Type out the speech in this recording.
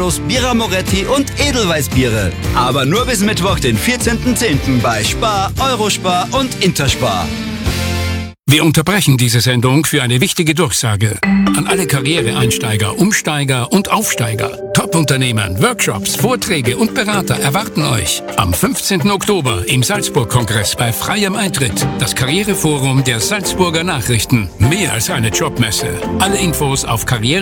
Bira Moretti und Edelweißbiere. Aber nur bis Mittwoch, den 14.10. bei Spar, Eurospar und Interspar. Wir unterbrechen diese Sendung für eine wichtige Durchsage. An alle Karriereeinsteiger, Umsteiger und Aufsteiger. Top-Unternehmen, Workshops, Vorträge und Berater erwarten euch am 15. Oktober im Salzburg-Kongress bei freiem Eintritt. Das Karriereforum der Salzburger Nachrichten. Mehr als eine Jobmesse. Alle Infos auf Karriere